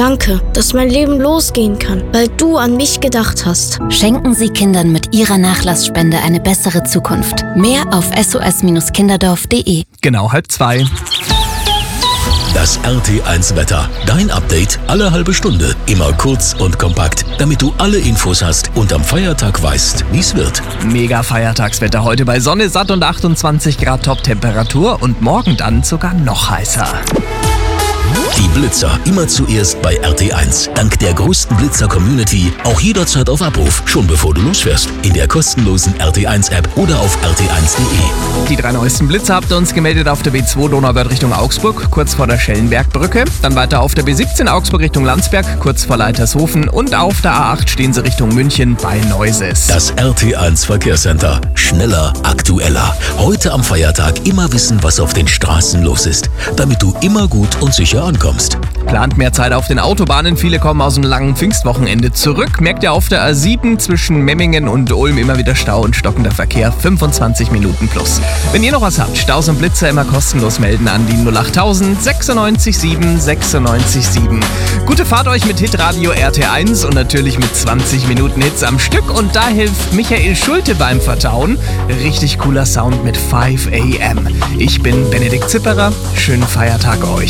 Danke, dass mein Leben losgehen kann, weil du an mich gedacht hast. Schenken Sie Kindern mit Ihrer Nachlassspende eine bessere Zukunft. Mehr auf sos-kinderdorf.de. Genau 1:30. Das RT1 Wetter. Dein Update alle halbe Stunde. Immer kurz und kompakt, damit du alle Infos hast und am Feiertag weißt, wie es wird. Mega Feiertagswetter heute bei Sonne, satt und 28 Grad Top-Temperatur und morgen dann sogar noch heißer. Die Blitzer immer zuerst bei RT1. Dank der größten Blitzer-Community auch jederzeit auf Abruf, schon bevor du losfährst. In der kostenlosen RT1-App oder auf rt1.de. Die 3 neuesten Blitzer habt ihr uns gemeldet auf der B2 Donauwörth Richtung Augsburg, kurz vor der Schellenbergbrücke. Dann weiter auf der B17 Augsburg Richtung Landsberg, kurz vor Leitershofen. Und auf der A8 stehen sie Richtung München bei Neuses. Das RT1 Verkehrscenter. Schneller, aktueller. Heute am Feiertag immer wissen, was auf den Straßen los ist, damit du immer gut und sicher ankommst. Plant mehr Zeit auf den Autobahnen. Viele kommen aus dem langen Pfingstwochenende zurück. Merkt ihr auf der A7 zwischen Memmingen und Ulm immer wieder Stau und stockender Verkehr. 25 Minuten plus. Wenn ihr noch was habt, Staus und Blitzer immer kostenlos melden an die 08000 96 7 96 7. Gute Fahrt euch mit Hitradio RT1 und natürlich mit 20 Minuten Hits am Stück. Und da hilft Michael Schulte beim Vertauen. Richtig cooler Sound mit 5 AM. Ich bin Benedikt Zipperer. Schönen Feiertag euch.